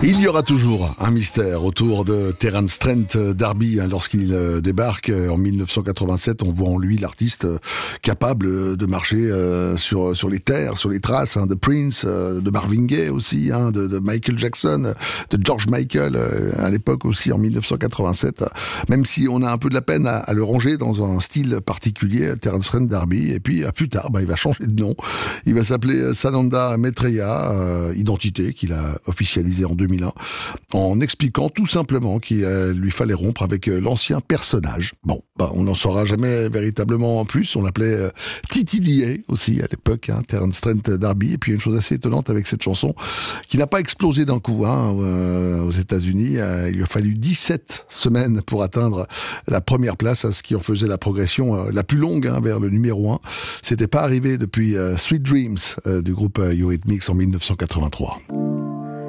Il y aura toujours un mystère autour de Terence Trent D'Arby lorsqu'il débarque en 1987. On voit en lui l'artiste capable de marcher sur les terres, sur les traces de Prince, de Marvin Gaye aussi, de Michael Jackson, de George Michael à l'époque aussi en 1987. Même si on a un peu de la peine à le ranger dans un style particulier, Terence Trent D'Arby. Et puis plus tard, il va changer de nom. Il va s'appeler Sananda Maitreya, identité qu'il a officialisée en 2001, en expliquant tout simplement qu'il lui fallait rompre avec l'ancien personnage. Bon, on n'en saura jamais véritablement plus. On l'appelait TTDA aussi à l'époque, Terence Trent D'Arby. Et puis une chose assez étonnante avec cette chanson, qui n'a pas explosé d'un coup aux États-Unis. Il lui a fallu 17 semaines pour atteindre la première place, à ce qui en faisait la progression la plus longue vers le numéro 1. C'était pas arrivé depuis Sweet Dreams du groupe Eurythmics en 1983.